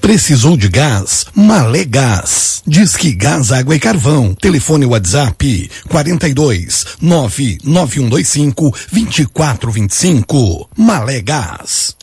Precisou de gás? Malé Gás. Disque Gás, Água e Carvão. Telefone WhatsApp 42 99125 2425. Malé Gás.